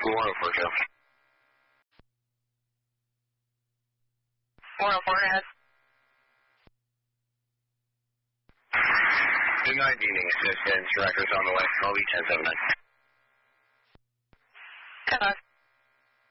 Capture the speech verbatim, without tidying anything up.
one oh four, Joe. one oh four has. Two nine evening assistance, records on the way. I'll be ten seven nine. Come on.